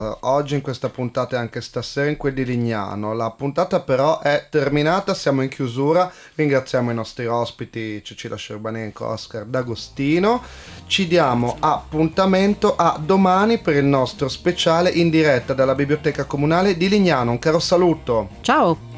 oggi in questa puntata e anche stasera in quel di Lignano. La puntata però è terminata, siamo in chiusura. Ringraziamo i nostri ospiti Cecilia Scerbanenko, Oscar D'Agostino. Ci diamo appuntamento a domani per il nostro speciale in diretta dalla Biblioteca Comunale di Lignano. Un caro saluto. Ciao!